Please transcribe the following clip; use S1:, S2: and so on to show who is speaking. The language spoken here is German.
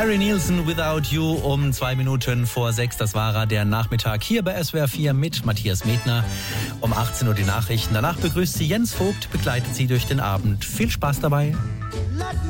S1: Harry Nilsson, Without You, um 2 Minuten vor 6. Das war der Nachmittag hier bei SWR 4 mit Matthias Medner. Um 18 Uhr die Nachrichten. Danach begrüßt sie Jens Vogt, begleitet sie durch den Abend. Viel Spaß dabei.